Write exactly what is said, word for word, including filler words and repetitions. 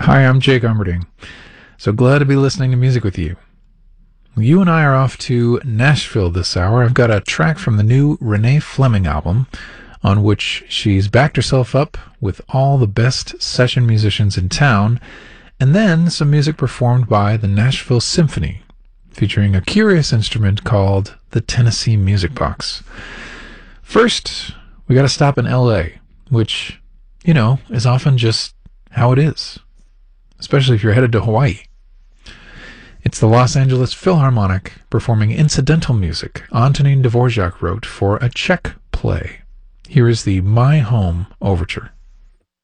Hi, I'm Jake Umberding. So glad to be listening to music with you. You and I are off to Nashville this hour. I've got a track from the new Renee Fleming album on which she's backed herself up with all the best session musicians in town, and then some music performed by the Nashville Symphony, featuring a curious instrument called the Tennessee Music Box. First, we got to stop in L A, which, you know, is often just how it is, especially if you're headed to Hawaii. It's the Los Angeles Philharmonic performing incidental music Antonin Dvorak wrote for a Czech play. Here is the My Home Overture.